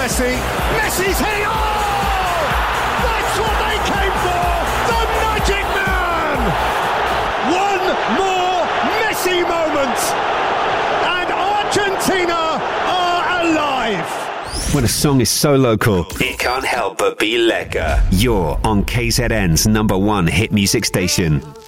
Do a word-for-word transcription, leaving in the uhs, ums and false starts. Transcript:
Messi. Messi's hitting. Oh! That's what they came for! The Magic Man! One more Messi moment! And Argentina are alive! When a song is so local, it can't help but be lekker. You're on K Z N's number one hit music station.